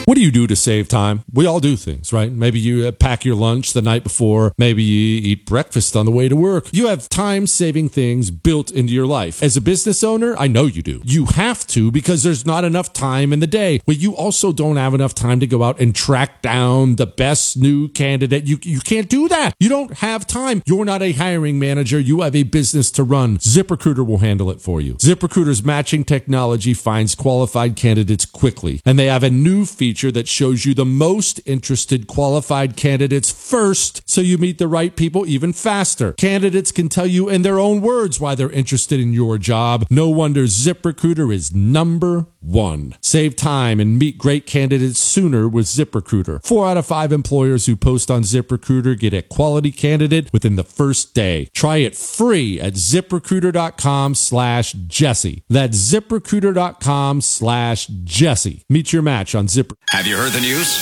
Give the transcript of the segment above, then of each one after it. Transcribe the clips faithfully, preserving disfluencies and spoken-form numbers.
What do you do to save time? We all do things, right? Maybe you uh, pack your lunch the night before. Maybe you eat breakfast on the way to work. You have time-saving things built into your life. As a business owner, I know you do. You have to because there's not enough time in the day. But you also don't have enough time to go out and track down the best new candidate. You, you can't do that. You don't have time. You're not a hiring manager. You have a business to run. ZipRecruiter will handle it for you. ZipRecruiter's matching technology finds qualified candidates quickly, and they have a new feature that shows you the most interested qualified candidates first, so you meet the right people even faster. Candidates can tell you in their own words why they're interested in your job. No wonder ZipRecruiter is number one. Save time and meet great candidates sooner with ZipRecruiter. Four out of five employers who post on ZipRecruiter get a quality candidate within the first day. Try it free at ZipRecruiter.com slash Jesse. That's ZipRecruiter.com slash Jesse. Meet your match on ZipRecruiter. Have you heard the news?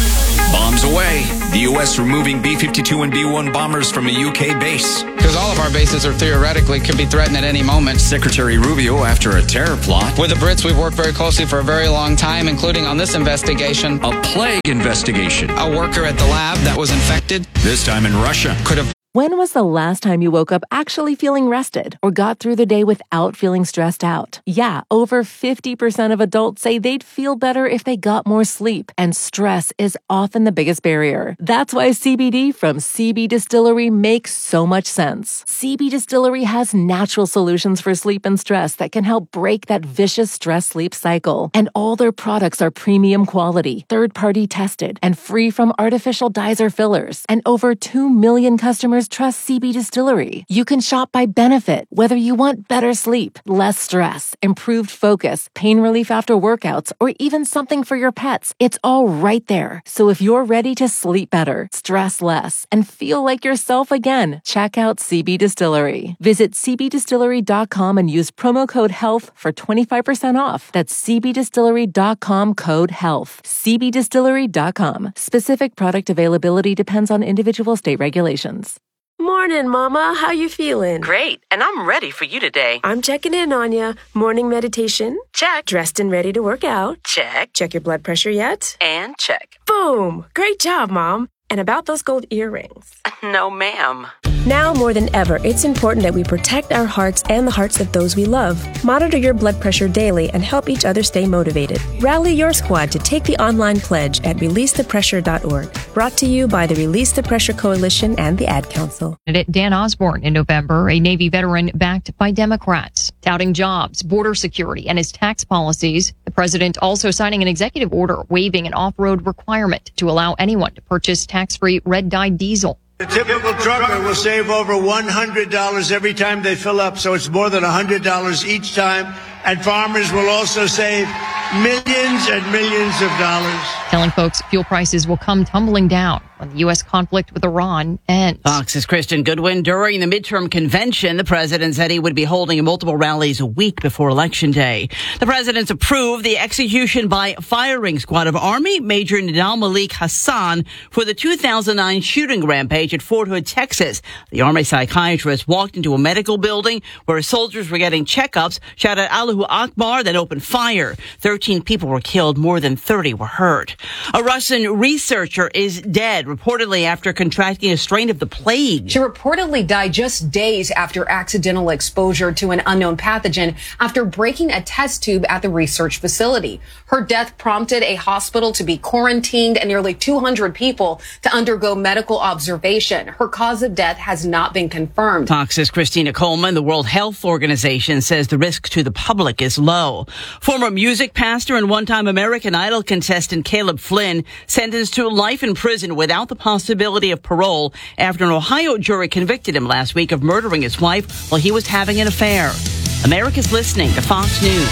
Bombs away. The U S removing B fifty-two and B one bombers from a U K base. Because all of our bases are theoretically could be threatened at any moment. Secretary Rubio after a terror plot. With the Brits, we've worked very closely for a very long time, including on this investigation. A plague investigation. A worker at the lab that was infected. This time in Russia. Could have. When was the last time you woke up actually feeling rested or got through the day without feeling stressed out? Yeah, over fifty percent of adults say they'd feel better if they got more sleep, and stress is often the biggest barrier. That's why C B D from C B Distillery makes so much sense. C B Distillery has natural solutions for sleep and stress that can help break that vicious stress-sleep cycle. And all their products are premium quality, third-party tested, and free from artificial dyes or fillers. And over two million customers trust C B Distillery. You can shop by benefit, whether you want better sleep, less stress, improved focus, pain relief after workouts, or even something for your pets. It's all right there. So if you're ready to sleep better, stress less, and feel like yourself again, check out C B Distillery. Visit C B distillery dot com and use promo code HEALTH for twenty-five percent off. That's C B distillery dot com code HEALTH. C B distillery dot com. Specific product availability depends on individual state regulations. Morning, Mama. How you feeling? Great, and I'm ready for you today. I'm checking in on ya. Morning meditation? Check. Dressed and ready to work out? Check. Check your blood pressure yet? And check. Boom! Great job, Mom. And about those gold earrings? No, ma'am. Now more than ever, it's important that we protect our hearts and the hearts of those we love. Monitor your blood pressure daily and help each other stay motivated. Rally your squad to take the online pledge at release the pressure dot org. Brought to you by the Release the Pressure Coalition and the Ad Council. Dan Osborne in November, a Navy veteran backed by Democrats, touting jobs, border security, and his tax policies. The president also signing an executive order waiving an off-road requirement to allow anyone to purchase tax-free red-dyed diesel. The typical trucker will save over one hundred dollars every time they fill up, so it's more than one hundred dollars each time. And farmers will also save millions and millions of dollars. Telling folks fuel prices will come tumbling down when the U S conflict with Iran ends. Fox's Kristen Goodwin. During the midterm convention, the president said he would be holding multiple rallies a week before Election Day. The president's approved the execution by firing squad of Army Major Nidal Malik Hassan for the two thousand nine shooting rampage at Fort Hood, Texas. The Army psychiatrist walked into a medical building where soldiers were getting checkups, shouted Allahu Akbar, then opened fire. Thirteen people were killed, more than thirty were hurt. A Russian researcher is dead, reportedly after contracting a strain of the plague. She reportedly died just days after accidental exposure to an unknown pathogen after breaking a test tube at the research facility. Her death prompted a hospital to be quarantined and nearly two hundred people to undergo medical observation. Her cause of death has not been confirmed. Fox's Christina Coleman. The World Health Organization says the risk to the public is low. Former music pastor and one-time American Idol contestant Caleb Flynn sentenced to life in prison without the possibility of parole after an Ohio jury convicted him last week of murdering his wife while he was having an affair. America's listening to Fox News.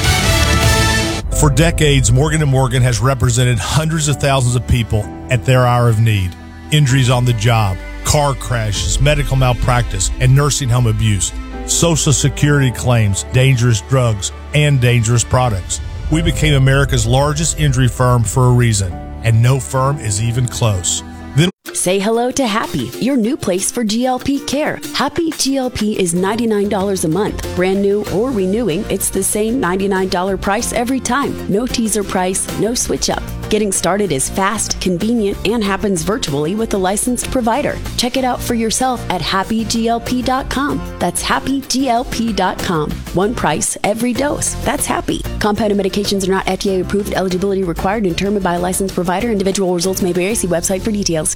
For decades, Morgan and Morgan has represented hundreds of thousands of people at their hour of need. Injuries on the job, car crashes, medical malpractice, and nursing home abuse. Social Security claims, dangerous drugs, and dangerous products. We became America's largest injury firm for a reason, and no firm is even close. Then Say hello to Happy, your new place for G L P care. Happy G L P is ninety-nine dollars a month. Brand new or renewing, it's the same ninety-nine dollars price every time. No teaser price, no switch up. Getting started is fast, convenient, and happens virtually with a licensed provider. Check it out for yourself at happy G L P dot com. That's happy G L P dot com. One price, every dose. That's Happy. Compounded medications are not F D A approved. Eligibility required and determined by a licensed provider. Individual results may vary. See website for details.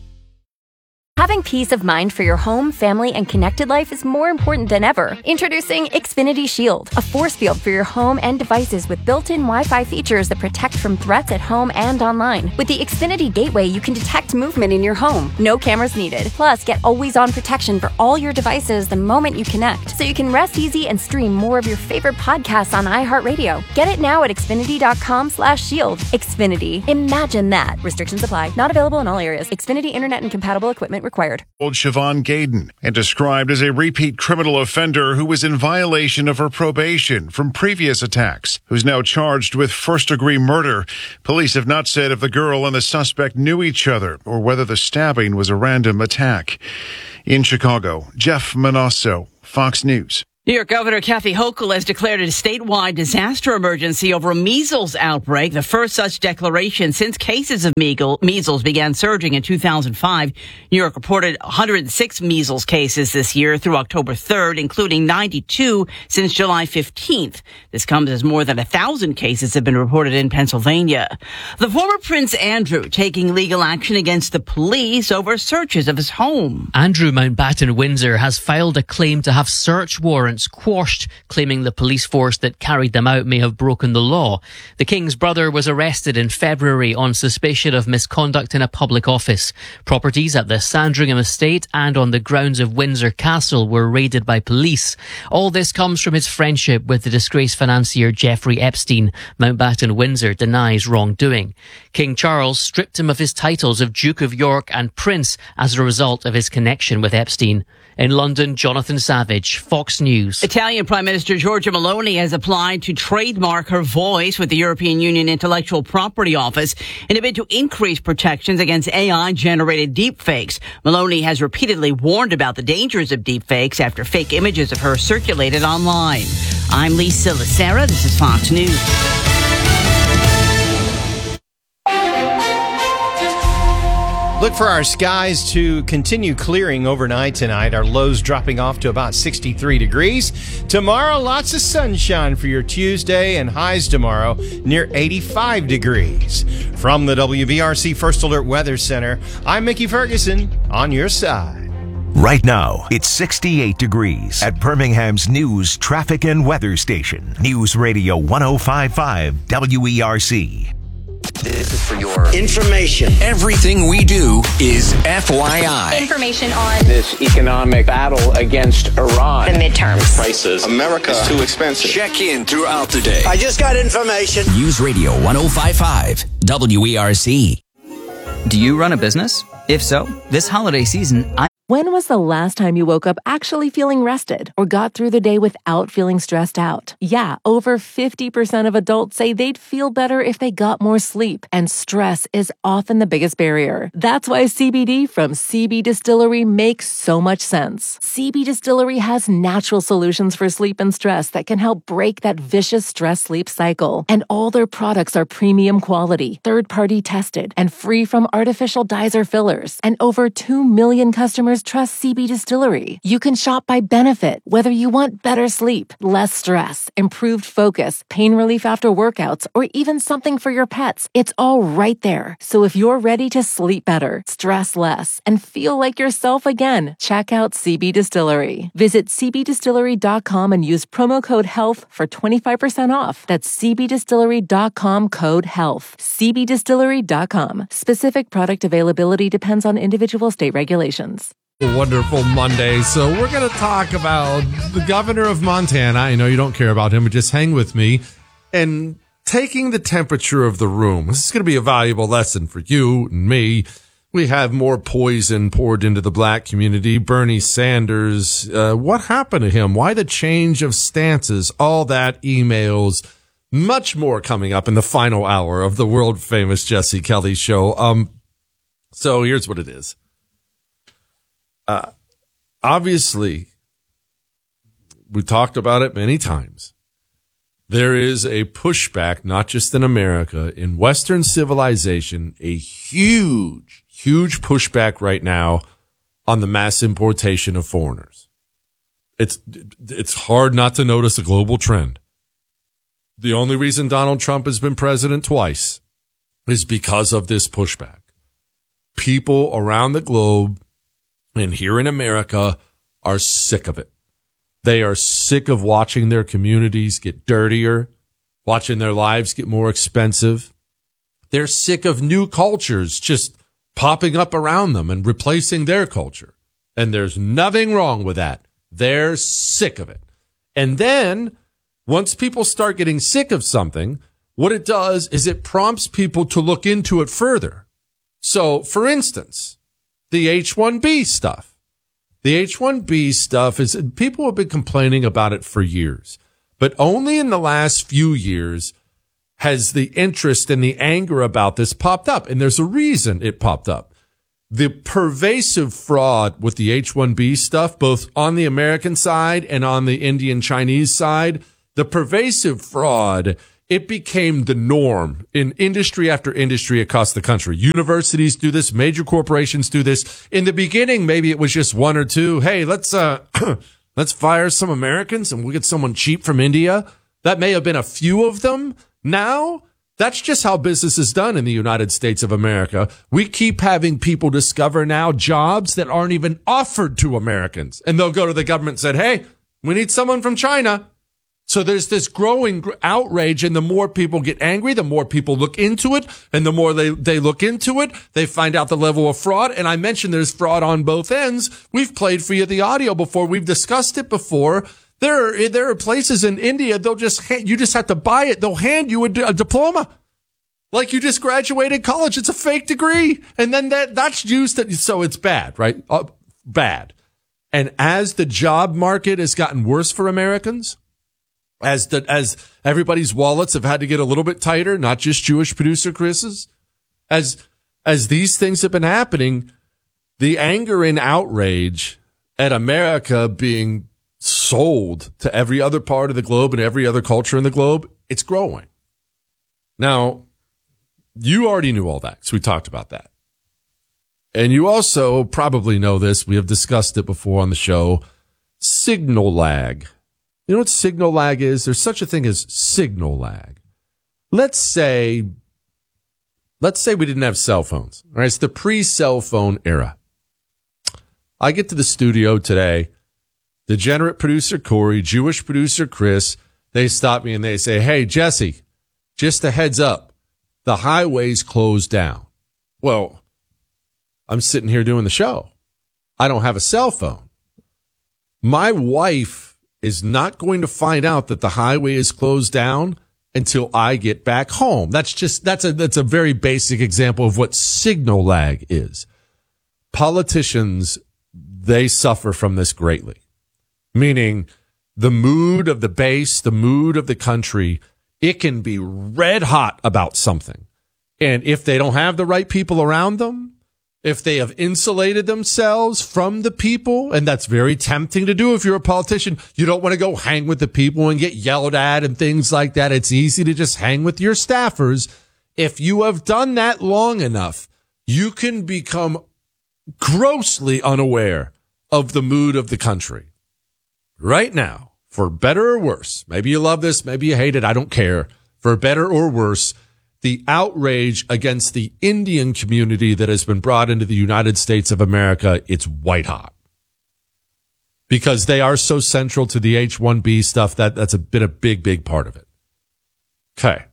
Having peace of mind for your home, family, and connected life is more important than ever. Introducing Xfinity Shield, a force field for your home and devices with built-in Wi-Fi features that protect from threats at home and online. With the Xfinity Gateway, you can detect movement in your home. No cameras needed. Plus, get always-on protection for all your devices the moment you connect, so you can rest easy and stream more of your favorite podcasts on iHeartRadio. Get it now at Xfinity dot com slash shield. Xfinity. Imagine that. Restrictions apply. Not available in all areas. Xfinity Internet and compatible equipment required. Old Siobhan Gaydon, and described as a repeat criminal offender who was in violation of her probation from previous attacks, who's now charged with first-degree murder. Police have not said if the girl and the suspect knew each other or whether the stabbing was a random attack. In Chicago, Jeff Manasso, Fox News. New York Governor Kathy Hochul has declared a statewide disaster emergency over a measles outbreak, the first such declaration since cases of measles began surging in two thousand five. New York reported one hundred six measles cases this year through October third, including ninety-two since July fifteenth. This comes as more than one thousand cases have been reported in Pennsylvania. The former Prince Andrew taking legal action against the police over searches of his home. Andrew Mountbatten Windsor has filed a claim to have search warrants quashed, claiming the police force that carried them out may have broken the law. The King's brother was arrested in February on suspicion of misconduct in a public office. Properties at the Sandringham estate and on the grounds of Windsor Castle were raided by police. All this comes from his friendship with the disgraced financier Jeffrey Epstein. Mountbatten Windsor denies wrongdoing. King Charles stripped him of his titles of Duke of York and Prince as a result of his connection with Epstein. In London, Jonathan Savage, Fox News. Italian Prime Minister Giorgia Meloni has applied to trademark her voice with the European Union Intellectual Property Office in a bid to increase protections against A I-generated deepfakes. Meloni has repeatedly warned about the dangers of deepfakes after fake images of her circulated online. I'm Lisa Lacera. This is Fox News. Look for our skies to continue clearing overnight tonight. Our lows dropping off to about sixty-three degrees. Tomorrow, lots of sunshine for your Tuesday, and highs tomorrow near eighty-five degrees. From the W B R C First Alert Weather Center, I'm Mickey Ferguson on your side. Right now, it's sixty-eight degrees at Birmingham's news, traffic, and weather station. News Radio one oh five point five W E R C. This is for your information. Everything we do is F Y I. Information on this economic battle against Iran. The midterms. Prices. America is too expensive. Check in throughout the day. I just got information. News Radio one oh five point five W E R C. Do you run a business? If so, this holiday season, I... When was the last time you woke up actually feeling rested or got through the day without feeling stressed out? Yeah, over fifty percent of adults say they'd feel better if they got more sleep, and stress is often the biggest barrier. That's why C B D from C B Distillery makes so much sense. C B Distillery has natural solutions for sleep and stress that can help break that vicious stress-sleep cycle. And all their products are premium quality, third-party tested, and free from artificial dyes or fillers. And over two million customers trust C B Distillery. You can shop by benefit, whether you want better sleep, less stress, improved focus, pain relief after workouts, or even something for your pets. It's all right there. So if you're ready to sleep better, stress less, and feel like yourself again, check out C B Distillery. Visit c b distillery dot com and use promo code HEALTH for twenty-five percent off. That's c b distillery dot com code HEALTH. c b distillery dot com. Specific product availability depends on individual state regulations. Wonderful Monday. So we're going to talk about the governor of Montana. I know you don't care about him, but just hang with me. And taking the temperature of the room. This is going to be a valuable lesson for you and me. We have more poison poured into the black community. Bernie Sanders, uh, what happened to him? Why the change of stances? All that, emails, much more coming up in the final hour of the world famous Jesse Kelly show. Um, so here's what it is. uh, obviously, we talked about it many times. There is a pushback, not just in America, in Western civilization, a huge, huge pushback right now on the mass importation of foreigners. It's, it's hard not to notice a global trend. The only reason Donald Trump has been president twice is because of this pushback. People around the globe and here in America are sick of it. They are sick of watching their communities get dirtier, watching their lives get more expensive. They're sick of new cultures just popping up around them and replacing their culture. And there's nothing wrong with that. They're sick of it. And then once people start getting sick of something, what it does is it prompts people to look into it further. So, for instance, the H one B stuff. The H one B stuff is, people have been complaining about it for years, but only in the last few years has the interest and the anger about this popped up. And there's a reason it popped up. The pervasive fraud with the H one B stuff, both on the American side and on the Indian Chinese side, the pervasive fraud, it became the norm in industry after industry across the country. Universities do this. Major corporations do this. In the beginning, maybe it was just one or two. Hey, let's, uh, let's fire some Americans and we'll get someone cheap from India. That may have been a few of them. Now, that's just how business is done in the United States of America. We keep having people discover now jobs that aren't even offered to Americans. And they'll go to the government and say, hey, we need someone from China. So there's this growing outrage, and the more people get angry, the more people look into it, and the more they, they look into it, they find out the level of fraud. And I mentioned there's fraud on both ends. We've played for you the audio before. We've discussed it before. There are, there are places in India, they'll just, you just have to buy it. They'll hand you a, a diploma. Like you just graduated college. It's a fake degree. And then that, that's used to, so it's bad, right? Uh, bad. And as the job market has gotten worse for Americans, As the, as everybody's wallets have had to get a little bit tighter, not just Jewish producer Chris's, as, as these things have been happening, the anger and outrage at America being sold to every other part of the globe and every other culture in the globe, it's growing. Now, you already knew all that, so we talked about that. And you also probably know this. We have discussed it before on the show. Signal lag. You know what signal lag is? There's such a thing as signal lag. Let's say, let's say we didn't have cell phones. All right, it's the pre-cell phone era. I get to the studio today. Degenerate producer Corey, Jewish producer Chris, they stop me and they say, hey, Jesse, just a heads up, the highway's closed down. Well, I'm sitting here doing the show. I don't have a cell phone. My wife is not going to find out that the highway is closed down until I get back home. That's just, that's a, that's a very basic example of what signal lag is. Politicians, they suffer from this greatly. Meaning the mood of the base, the mood of the country, it can be red hot about something. And if they don't have the right people around them, if they have insulated themselves from the people, and that's very tempting to do if you're a politician. You don't want to go hang with the people and get yelled at and things like that. It's easy to just hang with your staffers. If you have done that long enough, you can become grossly unaware of the mood of the country. Right now, for better or worse, maybe you love this, maybe you hate it, I don't care. For better or worse, the outrage against the Indian community that has been brought into the United States of America, it's white hot. Because they are so central to the H one B stuff, that, that's a, been a big, big part of it. Okay.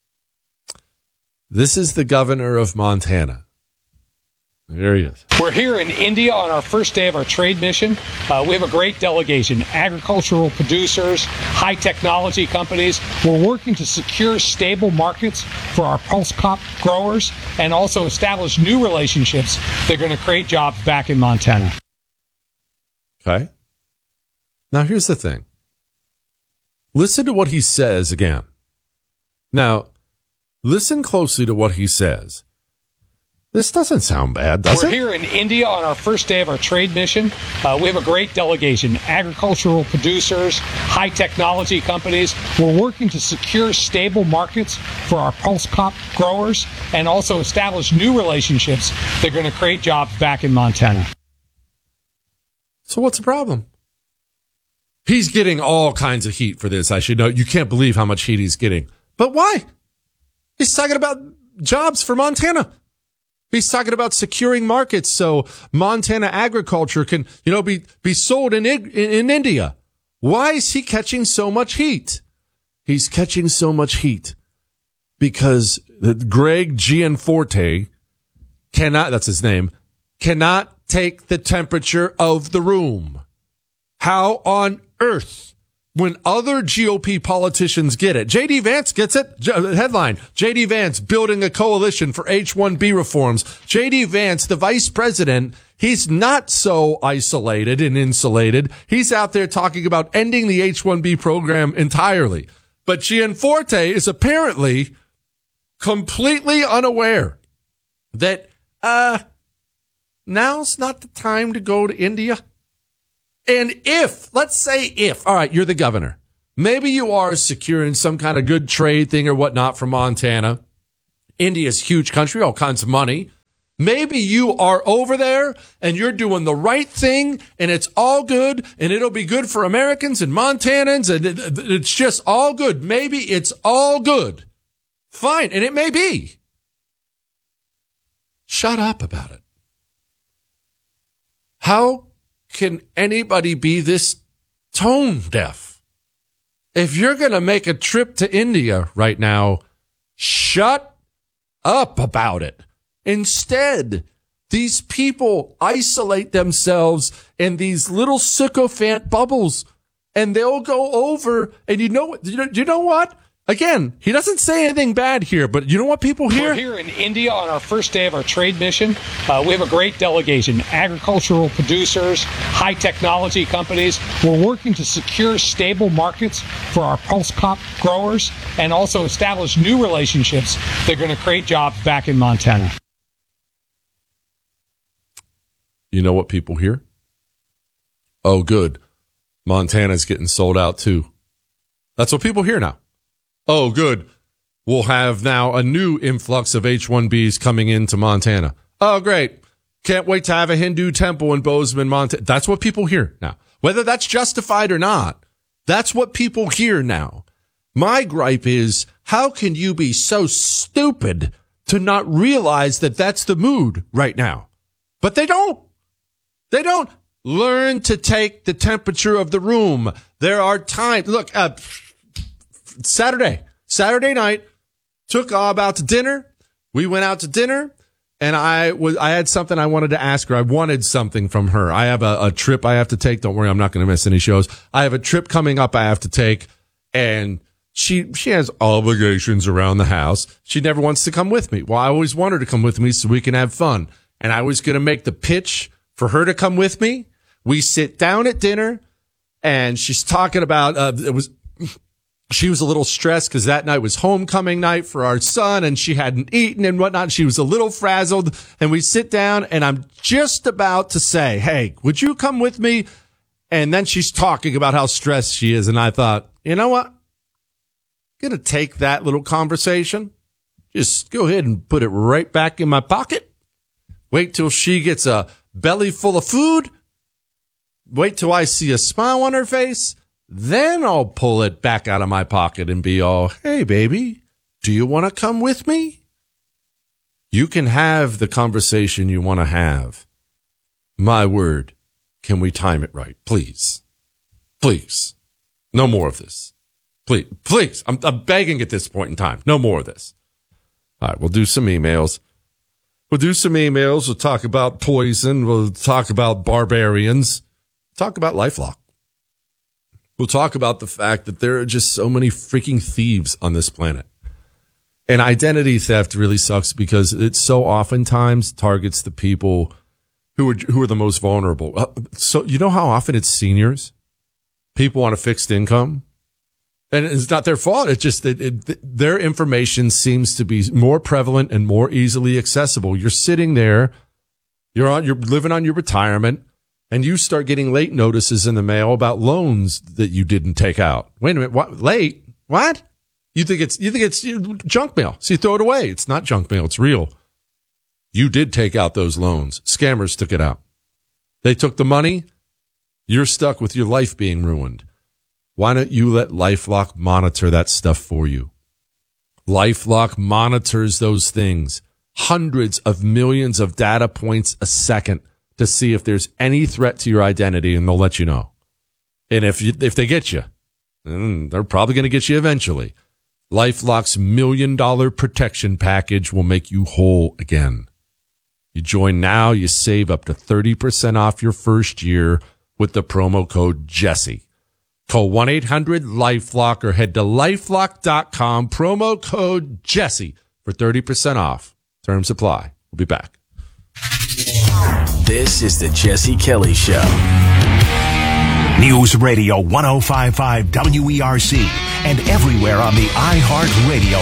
This is the governor of Montana. There he is. We're here in India on our first day of our trade mission. Uh, we have a great delegation, agricultural producers, high technology companies. We're working to secure stable markets for our pulse crop growers and also establish new relationships that are going to create jobs back in Montana. Okay. Now, here's the thing. Listen to what he says again. Now, listen closely to what he says. This doesn't sound bad, does We're it? here in India on our first day of our trade mission. Uh, we have a great delegation, agricultural producers, high technology companies. We're working to secure stable markets for our pulse crop growers and also establish new relationships that are going to create jobs back in Montana. So what's the problem? He's getting all kinds of heat for this, I should know. You can't believe how much heat he's getting. But why? He's talking about jobs for Montana. He's talking about securing markets so Montana agriculture can, you know, be, be sold in, in, in India. Why is he catching so much heat? He's catching so much heat because Greg Gianforte cannot, that's his name, cannot take the temperature of the room. How on earth, when other G O P politicians get it, J D Vance gets it. J- headline, J D Vance building a coalition for H one B reforms. J D Vance, the vice president, he's not so isolated and insulated. He's out there talking about ending the H one B program entirely. But Gianforte is apparently completely unaware that, uh, now's not the time to go to India. And if, let's say if, all right, you're the governor. Maybe you are securing some kind of good trade thing or whatnot from Montana. India's a huge country, all kinds of money. Maybe you are over there and you're doing the right thing and it's all good and it'll be good for Americans and Montanans and it, it's just all good. Maybe it's all good. Fine. And it may be. Shut up about it. How can anybody be this tone deaf? If you're going to make a trip to India right now, shut up about it. Instead, these people isolate themselves in these little sycophant bubbles and they'll go over and you know, you you know what? Again, he doesn't say anything bad here, but you know what people hear? We're here in India on our first day of our trade mission. Uh, we have a great delegation, agricultural producers, high technology companies. We're working to secure stable markets for our pulse crop growers and also establish new relationships that are going to create jobs back in Montana. You know what people hear? Oh, good. Montana's getting sold out too. That's what people hear now. Oh, good. We'll have now a new influx of H one Bs coming into Montana. Oh, great. Can't wait to have a Hindu temple in Bozeman, Montana. That's what people hear now. Whether that's justified or not, that's what people hear now. My gripe is, how can you be so stupid to not realize that that's the mood right now? But they don't. They don't. Learn to take the temperature of the room. There are times. Look, uh, Saturday, Saturday night, took Ob out to dinner. We went out to dinner, and I was I had something I wanted to ask her. I wanted something from her. I have a, a trip I have to take. Don't worry, I'm not going to miss any shows. I have a trip coming up I have to take, and she she has obligations around the house. She never wants to come with me. Well, I always want her to come with me so we can have fun. And I was going to make the pitch for her to come with me. We sit down at dinner, and she's talking about uh, it was. She was a little stressed because that night was homecoming night for our son and she hadn't eaten and whatnot. She was a little frazzled and we sit down and I'm just about to say, hey, would you come with me? And then she's talking about how stressed she is. And I thought, you know what? I'm going to take that little conversation. Just go ahead and put it right back in my pocket. Wait till she gets a belly full of food. Wait till I see a smile on her face. Then I'll pull it back out of my pocket and be all, hey, baby, do you want to come with me? You can have the conversation you want to have. My word, can we time it right? Please. Please. No more of this. Please. Please. I'm, I'm begging at this point in time. No more of this. All right, we'll do some emails. We'll do some emails. We'll talk about poison. We'll talk about barbarians. Talk about LifeLock. We'll talk about the fact that there are just so many freaking thieves on this planet. And identity theft really sucks because it so oftentimes targets the people who are who are the most vulnerable. So you know how often it's seniors? People on a fixed income? And it's not their fault. It's just that it, their information seems to be more prevalent and more easily accessible. You're sitting there, you're on, you're living on your retirement, and you start getting late notices in the mail about loans that you didn't take out. Wait a minute, what? Late? What? You think it's you think it's junk mail? So you throw it away. It's not junk mail. It's real. You did take out those loans. Scammers took it out. They took the money. You're stuck with your life being ruined. Why don't you let LifeLock monitor that stuff for you? LifeLock monitors those things, hundreds of millions of data points a second to see if there's any threat to your identity, and they'll let you know. And if you, if they get you, then they're probably going to get you eventually. LifeLock's million dollar protection package will make you whole again. You join now, you save up to thirty percent off your first year with the promo code Jesse. Call one eight hundred LifeLock or head to lifelock dot com, promo code Jesse for thirty percent off. Terms apply. We'll be back. This is the Jesse Kelly Show. News Radio one oh five point five W E R C and everywhere on the iHeartRadio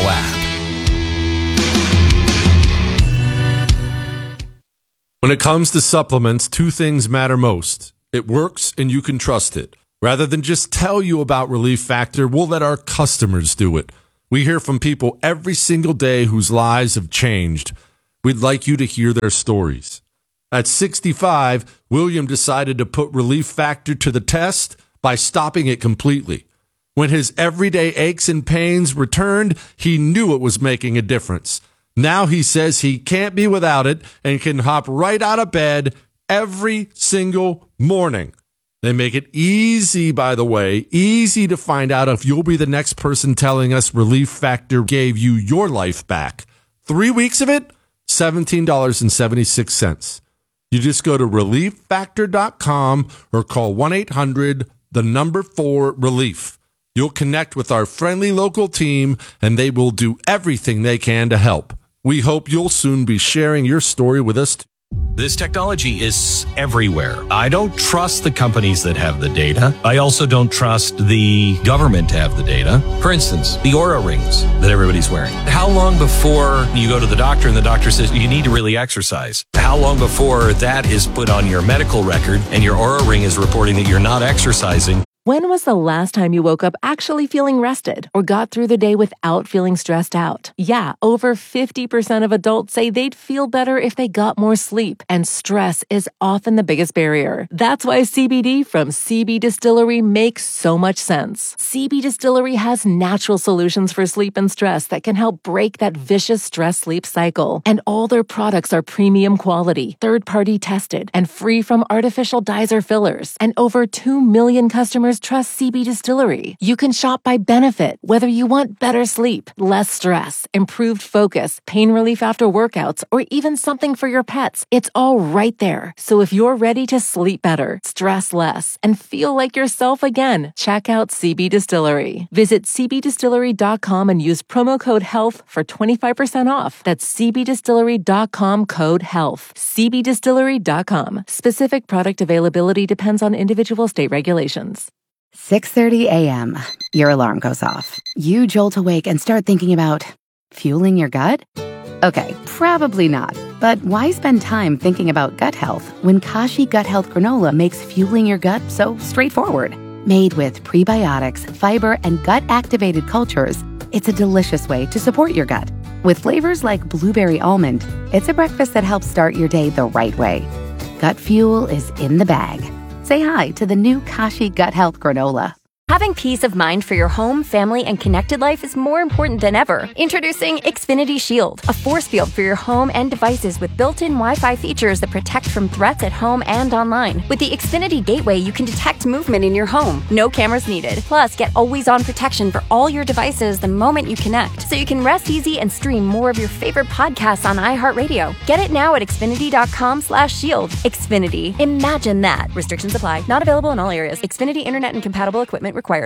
app. When it comes to supplements, two things matter most. It works and you can trust it. Rather than just tell you about Relief Factor, we'll let our customers do it. We hear from people every single day whose lives have changed. We'd like you to hear their stories. At sixty-five, William decided to put Relief Factor to the test by stopping it completely. When his everyday aches and pains returned, he knew it was making a difference. Now he says he can't be without it and can hop right out of bed every single morning. They make it easy, by the way, easy to find out if you'll be the next person telling us Relief Factor gave you your life back. Three weeks of it, seventeen dollars and seventy-six cents. You just go to relief factor dot com or call one eight hundred, the number four, relief. You'll connect with our friendly local team, and they will do everything they can to help. We hope you'll soon be sharing your story with us too. This technology is everywhere. I don't trust the companies that have the data. I also don't trust the government to have the data. For instance, the Oura rings that everybody's wearing. How long before you go to the doctor and the doctor says you need to really exercise? How long before that is put on your medical record and your Oura ring is reporting that you're not exercising? When was the last time you woke up actually feeling rested or got through the day without feeling stressed out? Yeah, over fifty percent of adults say they'd feel better if they got more sleep, and stress is often the biggest barrier. That's why C B D from C B Distillery makes so much sense. C B Distillery has natural solutions for sleep and stress that can help break that vicious stress-sleep cycle. And all their products are premium quality, third-party tested, and free from artificial dyes or fillers. And over two million customers trust C B Distillery. You can shop by benefit, whether you want better sleep, less stress, improved focus, pain relief after workouts, or even something for your pets. It's all right there. So if you're ready to sleep better, stress less, and feel like yourself again, check out C B Distillery. Visit c b distillery dot com and use promo code HEALTH for twenty-five percent off. That's c b distillery dot com code HEALTH. c b distillery dot com. Specific product availability depends on individual state regulations. six thirty a.m. Your alarm goes off. You jolt awake and start thinking about fueling your gut? Okay, probably not. But why spend time thinking about gut health when Kashi Gut Health Granola makes fueling your gut so straightforward? Made with prebiotics, fiber, and gut-activated cultures, it's a delicious way to support your gut. With flavors like blueberry almond, it's a breakfast that helps start your day the right way. Gut fuel is in the bag. Say hi to the new Kashi Gut Health Granola. Having peace of mind for your home, family, and connected life is more important than ever. Introducing Xfinity Shield, a force field for your home and devices with built-in Wi-Fi features that protect from threats at home and online. With the Xfinity Gateway, you can detect movement in your home. No cameras needed. Plus, get always-on protection for all your devices the moment you connect, so you can rest easy and stream more of your favorite podcasts on iHeartRadio. Get it now at xfinity dot com slash shield. Xfinity. Imagine that. Restrictions apply. Not available in all areas. Xfinity Internet and compatible equipment required.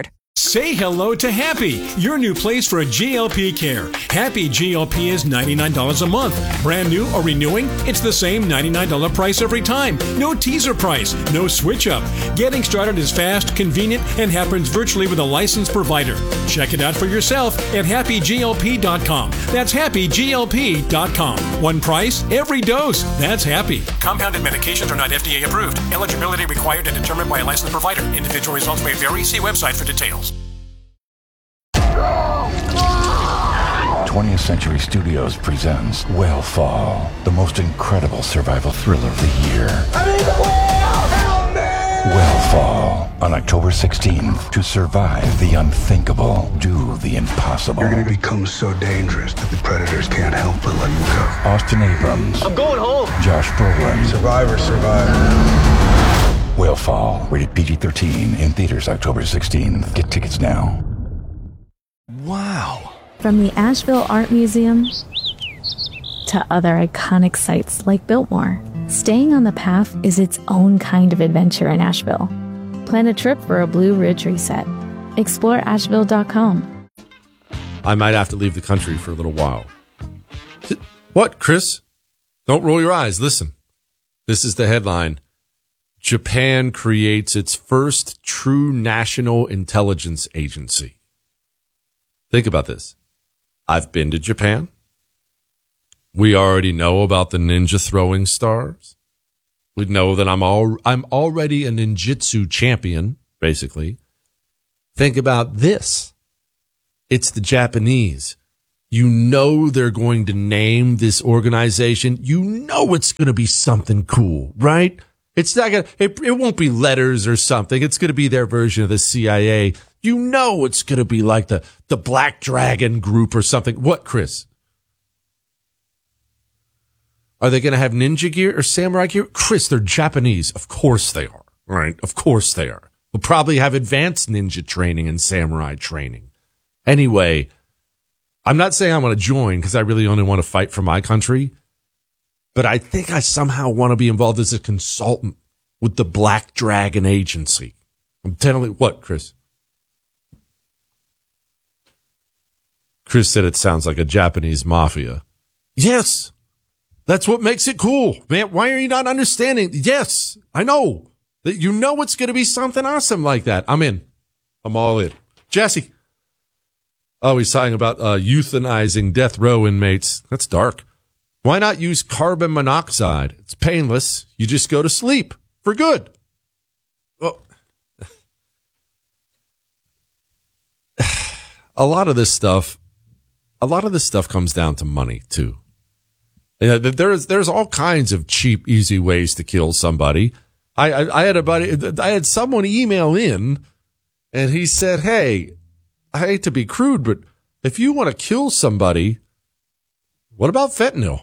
Say hello to Happy, your new place for G L P care. Happy G L P is ninety-nine dollars a month. Brand new or renewing, it's the same ninety-nine dollars price every time. No teaser price, no switch up. Getting started is fast, convenient, and happens virtually with a licensed provider. Check it out for yourself at happy G L P dot com. That's happy G L P dot com. One price, every dose. That's Happy. Compounded medications are not F D A approved. Eligibility required and determined by a licensed provider. Individual results may vary. See website for details. twentieth Century Studios presents Whale the most incredible survival thriller of the year. I'm in the whale! Help me! Whale on October sixteenth. To survive the unthinkable, do the impossible. You're going to become so dangerous that the predators can't help but let you go. Austin Abrams. I'm going home. Josh Brolin. Survivor, survivor. Whale rated P G thirteen, in theaters October sixteenth. Get tickets now. Wow. From the Asheville Art Museum to other iconic sites like Biltmore, staying on the path is its own kind of adventure in Asheville. Plan a trip for a Blue Ridge reset. Explore asheville dot com. I might have to leave the country for a little while. What, Chris? Don't roll your eyes. Listen. This is the headline. Japan creates its first true national intelligence agency. Think about this. I've been to Japan. We already know about the ninja throwing stars. We know that I'm all, I'm already a ninjutsu champion, basically. Think about this. It's the Japanese. You know they're going to name this organization. You know it's going to be something cool, right? It's not gonna, it, it won't be letters or something. It's going to be their version of the C I A. You know it's going to be like the, the Black Dragon Group or something. What, Chris? Are they going to have ninja gear or samurai gear? Chris, they're Japanese. Of course they are. Right? Of course they are. We'll probably have advanced ninja training and samurai training. Anyway, I'm not saying I want to join because I really only want to fight for my country. But I think I somehow want to be involved as a consultant with the Black Dragon Agency. I'm telling you what, Chris? Chris said it sounds like a Japanese mafia. Yes, that's what makes it cool, man. Why are you not understanding? Yes, I know that you know it's going to be something awesome like that. I'm in. I'm all in. Jesse. Oh, he's talking about uh, euthanizing death row inmates. That's dark. Why not use carbon monoxide? It's painless. You just go to sleep for good. Well, a lot of this stuff, a lot of this stuff comes down to money too. Yeah, there's there's all kinds of cheap, easy ways to kill somebody. I, I I had a buddy, I had someone email in, and he said, "Hey, I hate to be crude, but if you want to kill somebody, what about fentanyl?"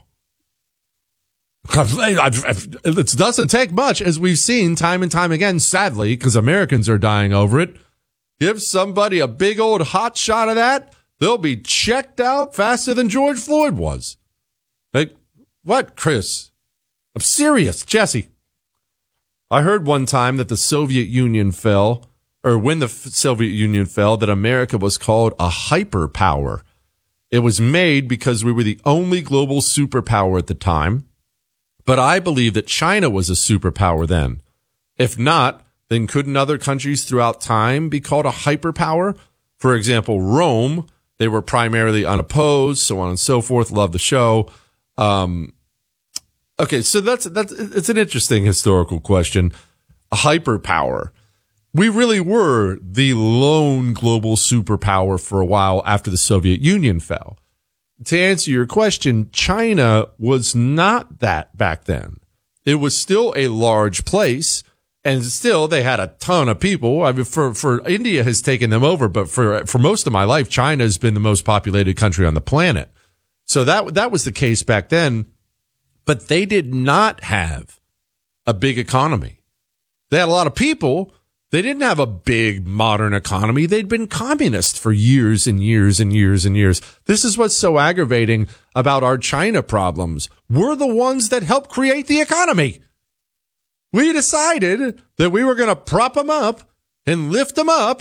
It doesn't take much, as we've seen time and time again, sadly, because Americans are dying over it. Give somebody a big old hot shot of that, they'll be checked out faster than George Floyd was. Like, what, Chris? I'm serious, Jesse. I heard one time that the Soviet Union fell, or when the Soviet Union fell, that America was called a hyperpower. It was made because we were the only global superpower at the time. But I believe that China was a superpower then. If not, then couldn't other countries throughout time be called a hyperpower? For example, Rome, they were primarily unopposed, so on and so forth. Love the show. Um, okay, so that's, that's, it's an interesting historical question. A hyperpower. We really were the lone global superpower for a while after the Soviet Union fell. To answer your question, China was not that back then. It was still a large place, and still they had a ton of people. I mean, for, for India has taken them over, but for, for most of my life, China has been the most populated country on the planet. So that, that was the case back then, but they did not have a big economy. They had a lot of people. They didn't have a big modern economy. They'd been communist for years and years and years and years. This is what's so aggravating about our China problems. We're the ones that helped create the economy. We decided that we were going to prop them up and lift them up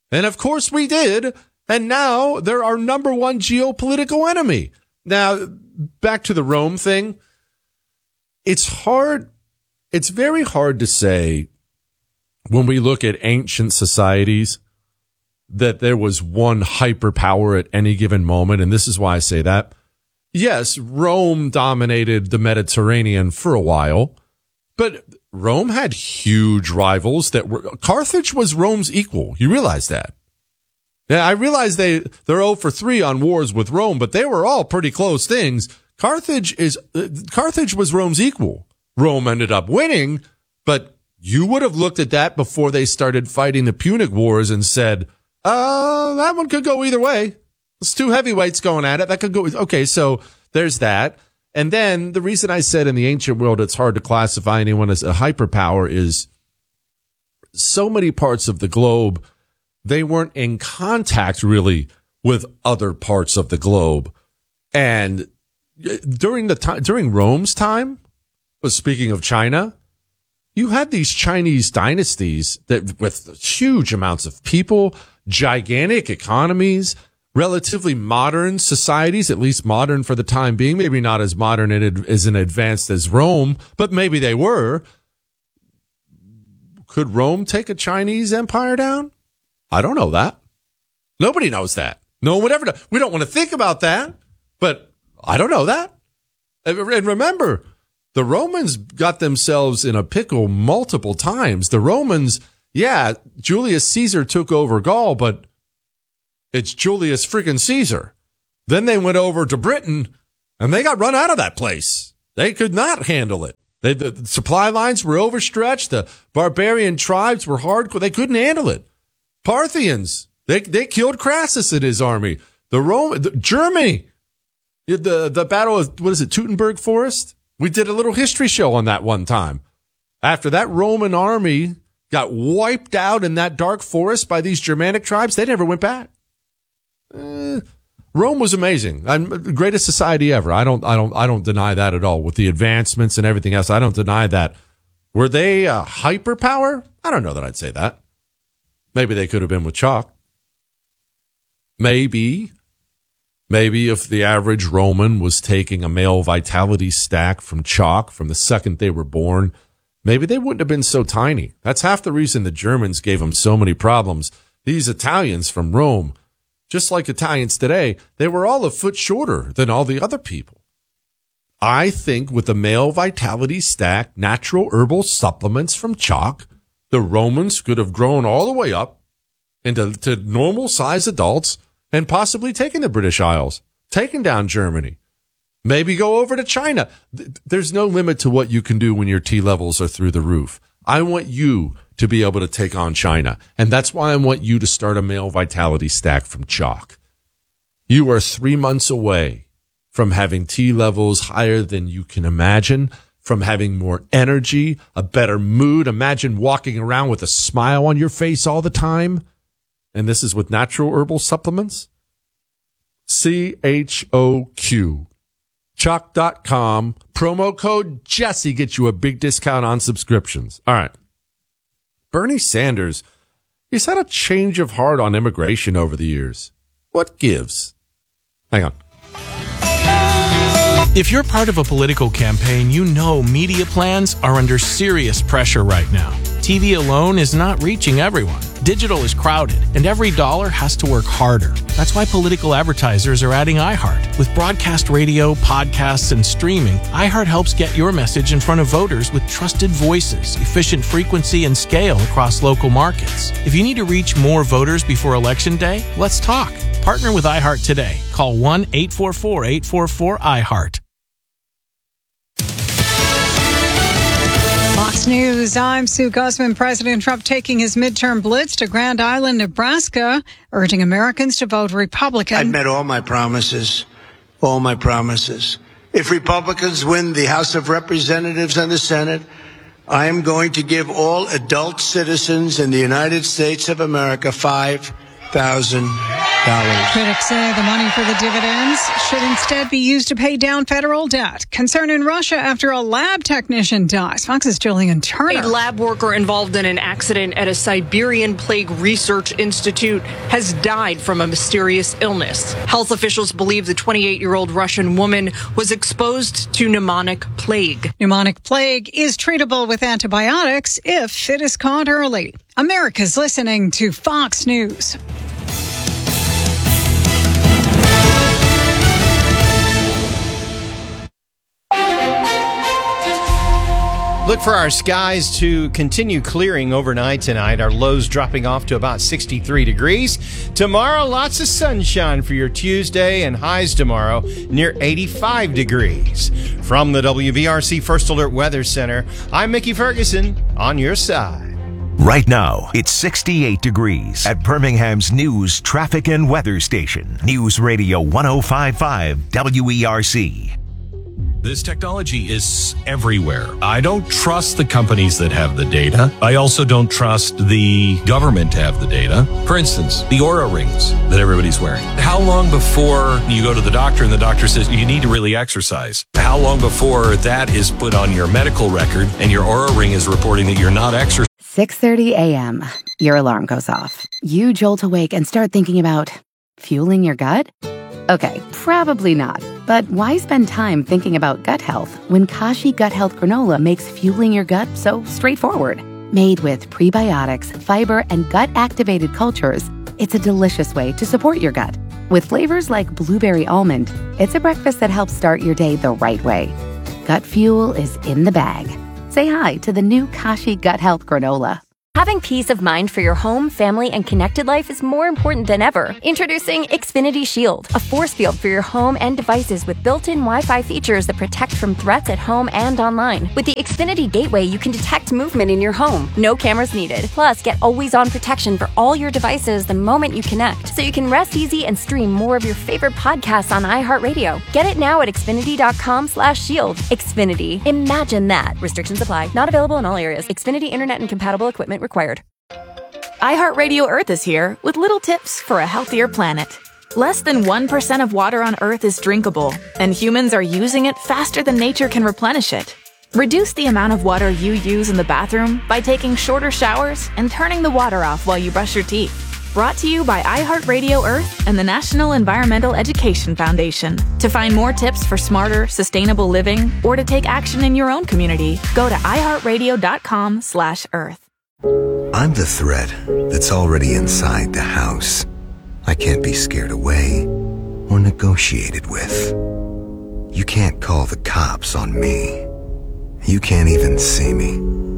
And of course we did. And now they're our number one geopolitical enemy. Now, back to the Rome thing. It's hard. It's very hard to say when we look at ancient societies that there was one hyperpower at any given moment. And this is why I say that. Yes, Rome dominated the Mediterranean for a while, but Rome had huge rivals that were, Carthage was Rome's equal. You realize that? Yeah, I realize they, they're oh for three on wars with Rome, but they were all pretty close things. Carthage is, uh, Carthage was Rome's equal. Rome ended up winning, but you would have looked at that before they started fighting the Punic Wars and said, uh, that one could go either way. It's two heavyweights going at it. That could go. Okay, so there's that. And then the reason I said in the ancient world it's hard to classify anyone as a hyperpower is so many parts of the globe, they weren't in contact really with other parts of the globe. And during the time, during Rome's time, was speaking of China, you had these Chinese dynasties that with huge amounts of people, gigantic economies, relatively modern societies, at least modern for the time being, maybe not as modern and as advanced as Rome, but maybe they were. Could Rome take a Chinese empire down? I don't know that. Nobody knows that. No one would ever know. We don't want to think about that, but I don't know that. And remember, the Romans got themselves in a pickle multiple times. The Romans, yeah, Julius Caesar took over Gaul, but it's Julius friggin' Caesar. Then they went over to Britain, and they got run out of that place. They could not handle it. They, the, the supply lines were overstretched. The barbarian tribes were hardcore. They couldn't handle it. Parthians, they they killed Crassus and his army. The Rome, the, Germany, the the battle of, what is it, Teutoburg Forest? We did a little history show on that one time. After that Roman army got wiped out in that dark forest by these Germanic tribes, they never went back. Uh, Rome was amazing. I'm the greatest society ever. I don't, I don't, I don't deny that at all. With the advancements and everything else, I don't deny that. Were they a hyperpower? I don't know that I'd say that. Maybe they could have been with chalk. Maybe, maybe if the average Roman was taking a male vitality stack from chalk from the second they were born, maybe they wouldn't have been so tiny. That's half the reason the Germans gave them so many problems. These Italians from Rome, just like Italians today, they were all a foot shorter than all the other people. I think with the male vitality stack, natural herbal supplements from chalk, the Romans could have grown all the way up into to normal size adults and possibly taken the British Isles, taken down Germany, maybe go over to China. There's no limit to what you can do when your T levels are through the roof. I want you to be able to take on China. And that's why I want you to start a male vitality stack from chalk. You are three months away from having T levels higher than you can imagine, from having more energy, a better mood. Imagine walking around with a smile on your face all the time. And this is with natural herbal supplements. C H O Q. Chalk dot com. Promo code Jesse gets you a big discount on subscriptions. All right. Bernie Sanders, he's had a change of heart on immigration over the years. What gives? Hang on. If you're part of a political campaign, you know media plans are under serious pressure right now. T V alone is not reaching everyone. Digital is crowded, and every dollar has to work harder. That's why political advertisers are adding iHeart. With broadcast radio, podcasts, and streaming, iHeart helps get your message in front of voters with trusted voices, efficient frequency, and scale across local markets. If you need to reach more voters before Election Day, let's talk. Partner with iHeart today. Call one eight four four, eight four four, iHeart. Fox News, I'm Sue Guzman. President Trump taking his midterm blitz to Grand Island, Nebraska, urging Americans to vote Republican. I've met all my promises, all my promises. If Republicans win the House of Representatives and the Senate, I am going to give all adult citizens in the United States of America five thousand dollars. Critics say the money for the dividends should instead be used to pay down federal debt. Concern in Russia after a lab technician dies. Fox's Jillian Turner. A lab worker involved in an accident at a Siberian Plague Research Institute has died from a mysterious illness. Health officials believe the twenty-eight-year-old Russian woman was exposed to pneumonic plague. Pneumonic plague is treatable with antibiotics if it is caught early. America's listening to Fox News. Look for our skies to continue clearing overnight tonight. Our lows dropping off to about sixty-three degrees. Tomorrow, lots of sunshine for your Tuesday, and highs tomorrow near eighty-five degrees. From the W B R C First Alert Weather Center, I'm Mickey Ferguson on your side. Right now, it's sixty-eight degrees at Birmingham's news, traffic, and weather station. News Radio one oh five point five W E R C. This technology is everywhere. I don't trust the companies that have the data. I also don't trust the government to have the data. For instance, the Oura rings that everybody's wearing. How long before you go to the doctor and the doctor says you need to really exercise? How long before that is put on your medical record and your Oura ring is reporting that you're not exercising? six thirty a.m. Your alarm goes off. You jolt awake and start thinking about fueling your gut? Okay, probably not. But why spend time thinking about gut health when Kashi Gut Health Granola makes fueling your gut so straightforward? Made with prebiotics, fiber, and gut-activated cultures, it's a delicious way to support your gut. With flavors like blueberry almond, it's a breakfast that helps start your day the right way. Gut fuel is in the bag. Say hi to the new Kashi Gut Health Granola. Having peace of mind for your home, family, and connected life is more important than ever. Introducing Xfinity Shield, a force field for your home and devices with built-in Wi-Fi features that protect from threats at home and online. With the Xfinity Gateway, you can detect movement in your home. No cameras needed. Plus, get always-on protection for all your devices the moment you connect, so you can rest easy and stream more of your favorite podcasts on iHeartRadio. Get it now at Xfinity.com slash shield. Xfinity. Imagine that. Restrictions apply. Not available in all areas. Xfinity Internet and compatible equipment required. iHeartRadio Earth is here with little tips for a healthier planet. Less than one percent of water on Earth is drinkable, and humans are using it faster than nature can replenish it. Reduce the amount of water you use in the bathroom by taking shorter showers and turning the water off while you brush your teeth. Brought to you by iHeartRadio Earth and the National Environmental Education Foundation. To find more tips for smarter, sustainable living, or to take action in your own community, go to iHeartRadio.com slash Earth. I'm the threat that's already inside the house. I can't be scared away or negotiated with. You can't call the cops on me. You can't even see me.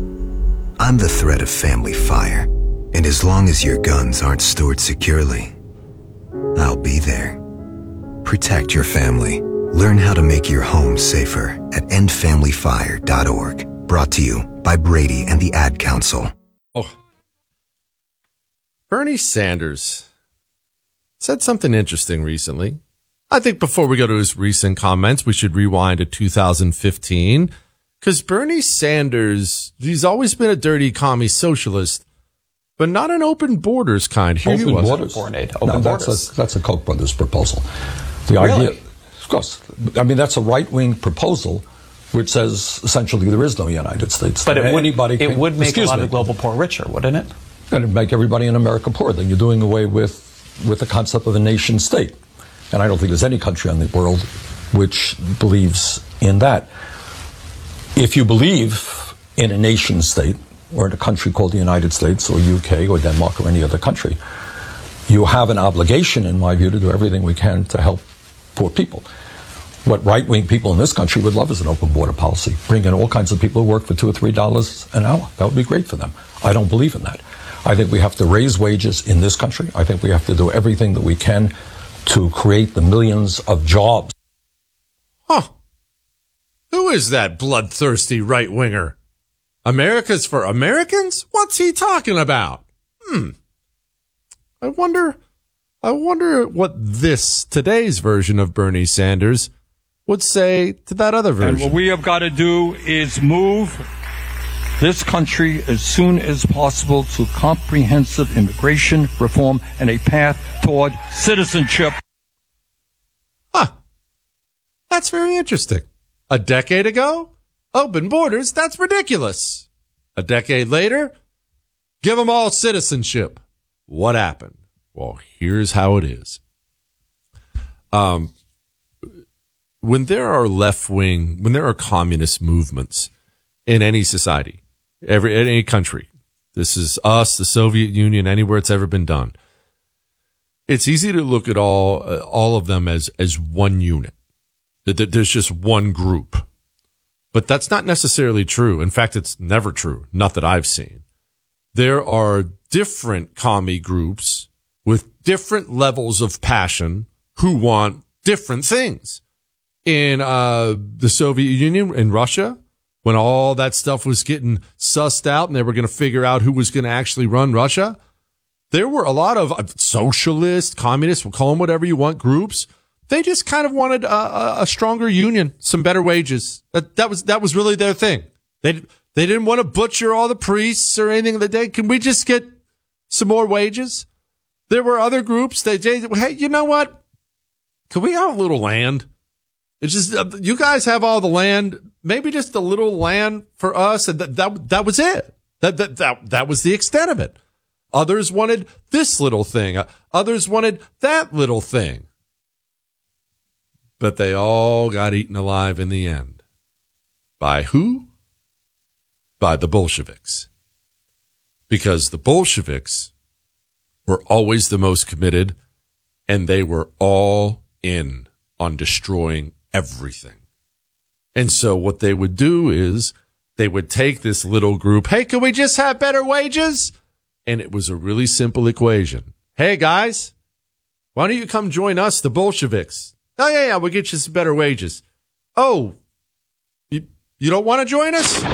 I'm the threat of family fire, and as long as your guns aren't stored securely, I'll be there. Protect your family. Learn how to make your home safer at end family fire dot org. Brought to you by Brady and the Ad Council. Oh. Bernie Sanders said something interesting recently. I think before we go to his recent comments, we should rewind to two thousand fifteen, because Bernie Sanders, he's always been a dirty commie socialist, but not an open borders kind. Here open he was. borders. Open no, borders. That's a, that's a Koch brothers proposal. The Really? idea, of course, I mean, that's a right-wing proposal which says essentially there is no United States. But it would, Anybody it can, would make a excuse lot me, of the global poor richer, wouldn't it? and it'd make everybody in America poor. Then you're doing away with, with the concept of a nation state. And I don't think there's any country in the world which believes in that. If you believe in a nation state, or in a country called the United States, or U K, or Denmark, or any other country, you have an obligation, in my view, to do everything we can to help poor people. What right-wing people in this country would love is an open border policy. Bring in all kinds of people who work for two or three dollars an hour. That would be great for them. I don't believe in that. I think we have to raise wages in this country. I think we have to do everything that we can to create the millions of jobs. Huh. Who is that bloodthirsty right-winger? America's for Americans? What's he talking about? Hmm. I wonder, I wonder what this, today's version of Bernie Sanders would say to that other version. And what we have got to do is move this country as soon as possible to comprehensive immigration reform and a path toward citizenship. Huh. That's very interesting. A decade ago, open borders, that's ridiculous. A decade later, give them all citizenship. What happened? Well, here's how it is. Um, when there are left-wing, when there are communist movements in any society, every any country, this is us, the Soviet Union, anywhere it's ever been done, it's easy to look at all uh, all of them as as one unit. That there's just one group. But that's not necessarily true. In fact, it's never true. Not that I've seen. There are different commie groups with different levels of passion who want different things. In uh, the Soviet Union, in Russia, when all that stuff was getting sussed out and they were going to figure out who was going to actually run Russia, there were a lot of socialist, communist, we'll call them whatever you want, groups. They just kind of wanted a, a stronger union, some better wages. That, that was that was really their thing. They they didn't want to butcher all the priests or anything that day. Can we just get some more wages? There were other groups that, hey, you know what? Can we have a little land? It's just, uh, you guys have all the land, maybe just a little land for us. And that, that, that was it. That, that, that, that was the extent of it. Others wanted this little thing. Uh, others wanted that little thing. But they all got eaten alive in the end. By who? By the Bolsheviks. Because the Bolsheviks were always the most committed, and they were all in on destroying everything. And so what they would do is they would take this little group, hey, can we just have better wages? And it was a really simple equation. Hey, guys, why don't you come join us, the Bolsheviks? Oh, yeah, yeah, we'll get you some better wages. Oh, you, you don't want to join us?